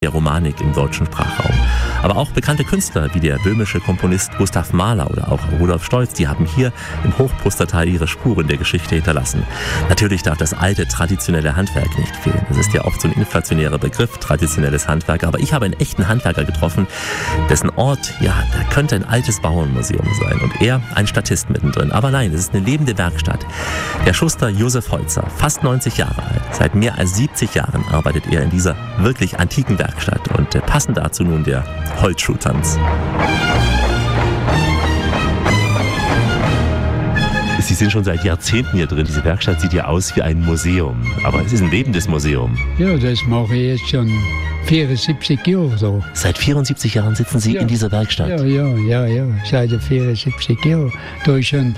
der Romanik im deutschen Sprachraum. Aber auch bekannte Künstler wie der böhmische Komponist Gustav Mahler oder auch Rudolf Stolz, die haben hier im Hochpustertal ihre Spuren der Geschichte hinterlassen. Natürlich darf das alte, traditionelle Handwerk nicht fehlen. Das ist ja oft so ein inflationärer Begriff, traditionelles Handwerk. Aber ich habe einen echten Handwerker getroffen, dessen Ort, ja, da könnte ein altes Bauernmuseum sein. Und er ein Statist mittendrin. Aber nein, es ist eine lebende Werkstatt. Der Schuster Josef Holzer, fast 90 Jahre alt. Seit mehr als 70 Jahren arbeitet er in dieser wirklich antiken Werkstatt. Und passend dazu nun der Holzschuhtanz. Sie sind schon seit Jahrzehnten hier drin. Diese Werkstatt sieht ja aus wie ein Museum. Aber es ist ein lebendes Museum. Ja, das mache ich jetzt schon 74 Jahre so. Seit 74 Jahren sitzen Sie in dieser Werkstatt? Ja, seit 74 Jahren. Da ist schon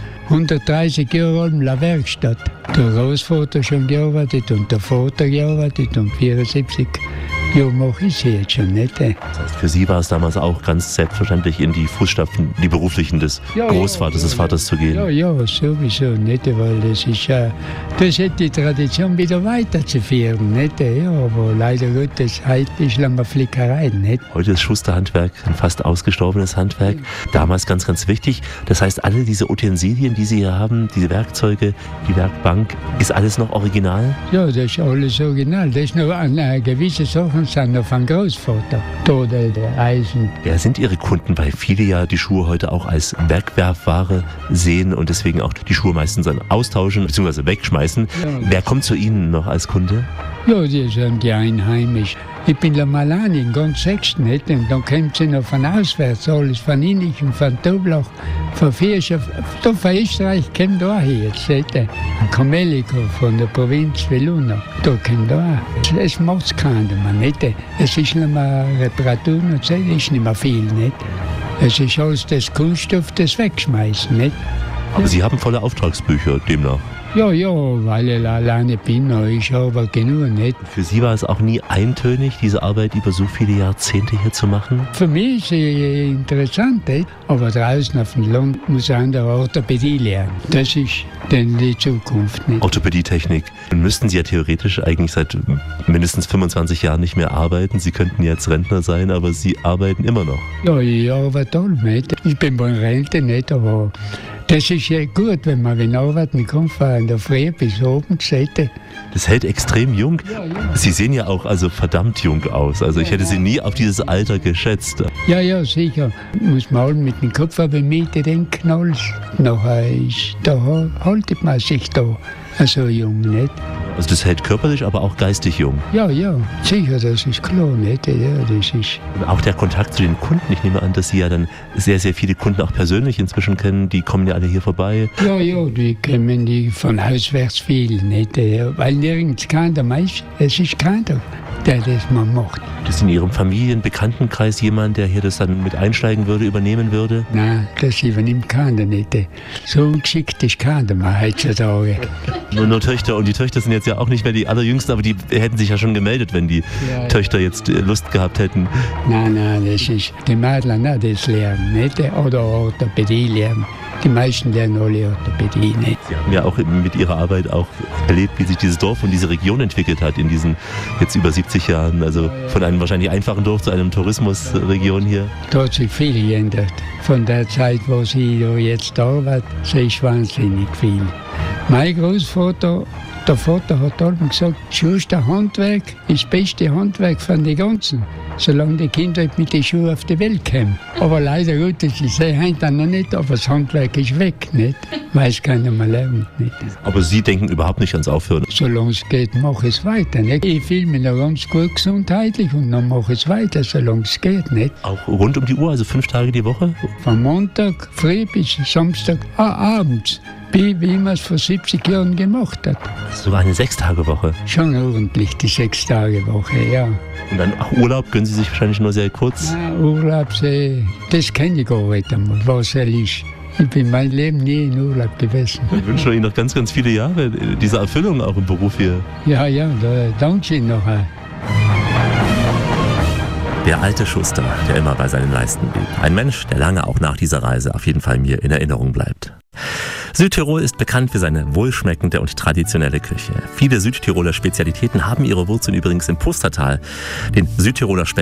130 Jahre alt in der Werkstatt. Der Großvater schon gearbeitet und der Vater gearbeitet und 74 Jahre mache ich sie jetzt schon nicht. Das heißt, für Sie war es damals auch ganz selbstverständlich, in die Fußstapfen, die beruflichen des Großvaters, des Vaters zu gehen? Ja, sowieso nicht, weil das ist das hat die Tradition wieder weiterzuführen, nicht? Ja, aber leider Gottes, heute ist lange Flickerei, nicht? Heute ist Schusterhandwerk ein fast ausgestorbenes Handwerk. Damals ganz, ganz wichtig. Das heißt, alle diese Utensilien, die Sie hier haben, diese Werkzeuge, die Werkbank, ist alles noch original? Ja, das ist alles original. Das ist nur eine gewisse Sachen sind noch von Großvater. Todel, der Eisen. Wer sind Ihre Kunden, weil viele ja die Schuhe heute auch als Wegwerfware sehen und deswegen auch die Schuhe meistens dann austauschen bzw. wegschmeißen. Ja. Wer kommt zu Ihnen noch als Kunde? Ja, die sind die Einheimischen. Ich bin der Malani in ganz Sechsten, nicht? Und dann kommt sie noch von auswärts, alles von Innichen, von Toblach, von Vierschaf. Da von Österreich kommt da hier jetzt, nicht? Ein Kameliko von der Provinz Veluna, da kommt da. Es macht es keiner mehr, nicht? Es ist nicht mehr Reparatur und so, es ist nicht mehr viel, nicht? Es ist alles das Kunststoff, das Wegschmeißen, nicht? Aber Sie haben volle Auftragsbücher demnach? Ja, weil ich alleine bin, ich habe genug, nicht? Für Sie war es auch nie eintönig, diese Arbeit über so viele Jahrzehnte hier zu machen? Für mich ist es interessant, nicht? Aber draußen auf dem Land muss man an der Orthopädie lernen. Das ist dann die Zukunft, nicht? Orthopädietechnik. Dann müssten Sie ja theoretisch eigentlich seit mindestens 25 Jahren nicht mehr arbeiten. Sie könnten jetzt Rentner sein, aber Sie arbeiten immer noch. Ja, ich arbeite toll, nicht? Ich bin bei Rente, nicht, aber das ist ja gut, wenn man arbeiten kann, von der Früh bis oben. Das hält extrem jung. Ja. Sie sehen ja auch also verdammt jung aus. Also ich hätte Sie nie auf dieses Alter geschätzt. Ja, sicher. Muss man mit dem Kopf auf die Miete denken, alles. Nachher ist, da haltet man sich da so jung, nicht? Also das hält körperlich, aber auch geistig jung. Ja, sicher, das ist klar, nicht? Ja, das ist. Und auch der Kontakt zu den Kunden. Ich nehme an, dass Sie ja dann sehr, sehr viele Kunden auch persönlich inzwischen kennen. Die kommen ja alle hier vorbei. Ja, die kommen die von auswärts viel, nicht? Weil nirgends keiner meist. Es ist keiner, der das mal macht. Ist in Ihrem Bekanntenkreis jemand, der hier das dann mit einsteigen würde, übernehmen würde? Nein, das übernimmt keiner nicht. So ungeschickt ist keiner mehr heutzutage. Nur Töchter. Und die Töchter sind jetzt ja auch nicht mehr die allerjüngsten, aber die hätten sich ja schon gemeldet, wenn die Töchter jetzt Lust gehabt hätten. Nein, das ist die Mädchen auch das lernen, nicht? Oder Orthopädie lernen. Die meisten lernen alle Orthopädie nicht. Sie haben ja auch mit Ihrer Arbeit auch erlebt, wie sich dieses Dorf und diese Region entwickelt hat in diesen jetzt über 70 Jahren. Also von einem wahrscheinlich einfachen Dorf zu einer Tourismusregion hier. Da hat sich viel geändert. Von der Zeit, wo Sie jetzt arbeiten, sehe ich wahnsinnig viel. Mein Großvater, der Vater hat allem gesagt, Schusterhandwerk ist das beste Handwerk von den ganzen, solange die Kinder mit den Schuhen auf die Welt kommen. Aber leider Gottes, ich sehe heute noch nicht, aber das Handwerk ist weg, nicht? Weil es keiner mehr lernt, nicht? Aber Sie denken überhaupt nicht ans Aufhören? Solange es geht, mache ich es weiter, nicht? Ich fühle mich noch ganz gut gesundheitlich und dann mache ich es weiter, solange es geht, nicht? Auch rund um die Uhr, also 5 Tage die Woche? Von Montag früh bis Samstag abends. Wie man es vor 70 Jahren gemacht hat. Sogar eine 6-Tage-Woche? Schon ordentlich, die 6-Tage-Woche, ja. Und dann auch Urlaub gönnen Sie sich wahrscheinlich nur sehr kurz? Ja, Urlaub, das kenne ich gar nicht einmal, was er ist. Ich bin mein Leben nie in Urlaub gewesen. Ich wünsche Ihnen noch ganz, ganz viele Jahre diese Erfüllung auch im Beruf hier. Ja, da danke Ihnen noch. Der alte Schuster, der immer bei seinen Leisten blieb. Ein Mensch, der lange auch nach dieser Reise auf jeden Fall mir in Erinnerung bleibt. Südtirol ist bekannt für seine wohlschmeckende und traditionelle Küche. Viele Südtiroler Spezialitäten haben ihre Wurzeln übrigens im Pustertal. Den Südtiroler